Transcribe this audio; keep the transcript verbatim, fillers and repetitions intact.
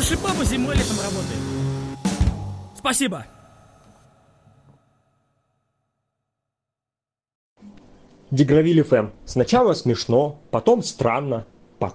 Суши-папа зимой и летом работает. Спасибо. Дегравиль эф эм. Сначала смешно, потом странно.